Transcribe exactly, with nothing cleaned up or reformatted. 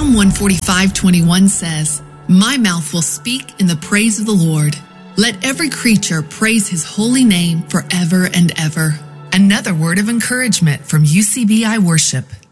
Psalm one forty-five twenty-one says, "My mouth will speak in the praise of the Lord. Let every creature praise his holy name forever and ever." Another word of encouragement from U C B I Worship.